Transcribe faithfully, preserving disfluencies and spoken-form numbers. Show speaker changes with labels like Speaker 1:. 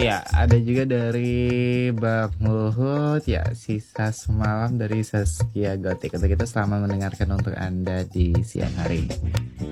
Speaker 1: ya, ada juga dari Bang Luhut ya, sisa semalam dari Saskia Gotik. Untuk itu selamat mendengarkan untuk Anda di siang hari.